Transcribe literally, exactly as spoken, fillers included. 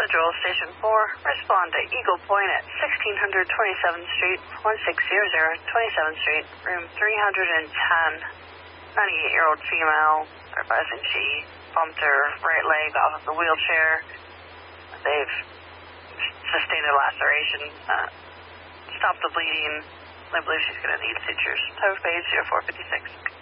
Central Station four, respond to Eagle Point at sixteen hundred twenty-seventh Street, one six zero zero twenty-seventh Street, room three hundred ten. ninety-eight-year-old female, advising she bumped her right leg off of the wheelchair. They've sustained a laceration, uh, stopped the bleeding. I believe she's going to need sutures. Total page zero four five six.